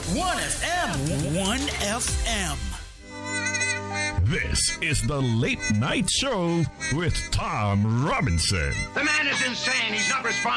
1FM. 1FM. This is the Late Night Show with Tom Robinson. The man is insane. He's not responsible.